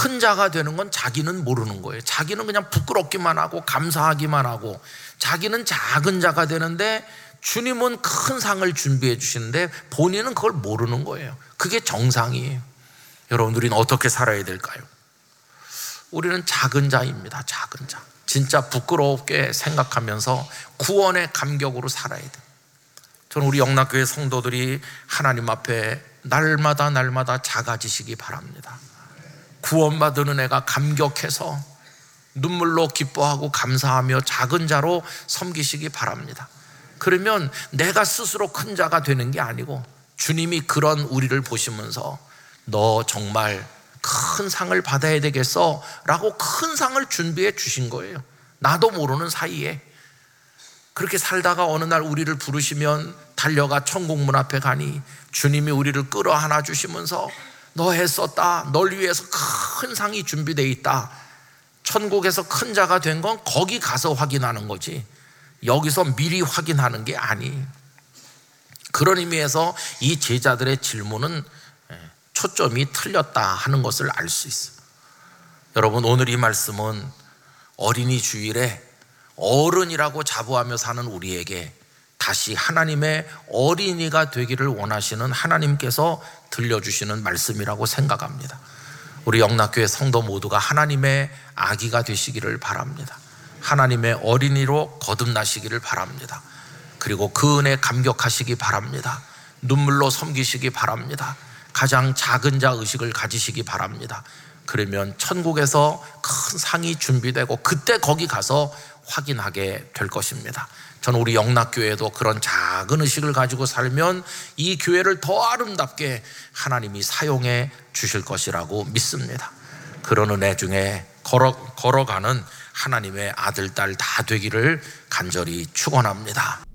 큰 자가 되는 건 자기는 모르는 거예요. 자기는 그냥 부끄럽기만 하고 감사하기만 하고 자기는 작은 자가 되는데 주님은 큰 상을 준비해 주시는데 본인은 그걸 모르는 거예요. 그게 정상이에요. 여러분, 우리는 어떻게 살아야 될까요? 우리는 작은 자입니다. 작은 자. 진짜 부끄럽게 생각하면서 구원의 감격으로 살아야 돼요. 저는 우리 영락교회 성도들이 하나님 앞에 날마다 작아지시기 바랍니다. 구원받은 은혜가 감격해서 눈물로 기뻐하고 감사하며 작은 자로 섬기시기 바랍니다. 그러면 내가 스스로 큰 자가 되는 게 아니고 주님이 그런 우리를 보시면서 너 정말 큰 상을 받아야 되겠어 라고 큰 상을 준비해 주신 거예요. 나도 모르는 사이에. 그렇게 살다가 어느 날 우리를 부르시면 달려가 천국 문 앞에 가니 주님이 우리를 끌어안아 주시면서 너 애썼다, 널 위해서 큰 상이 준비되어 있다. 천국에서 큰 자가 된 건 거기 가서 확인하는 거지 여기서 미리 확인하는 게 아니. 그런 의미에서 이 제자들의 질문은 초점이 틀렸다 하는 것을 알 수 있어요. 여러분, 오늘 이 말씀은 어린이 주일에 어른이라고 자부하며 사는 우리에게 다시 하나님의 어린이가 되기를 원하시는 하나님께서 들려주시는 말씀이라고 생각합니다. 우리 영락교회 성도 모두가 하나님의 아기가 되시기를 바랍니다. 하나님의 어린이로 거듭나시기를 바랍니다. 그리고 그 은혜 감격하시기 바랍니다. 눈물로 섬기시기 바랍니다. 가장 작은 자 의식을 가지시기 바랍니다. 그러면 천국에서 큰 상이 준비되고 그때 거기 가서 확인하게 될 것입니다. 저는 우리 영락교회도 그런 작은 의식을 가지고 살면 이 교회를 더 아름답게 하나님이 사용해 주실 것이라고 믿습니다. 그런 은혜 중에 걸어가는 하나님의 아들, 딸 다 되기를 간절히 축원합니다.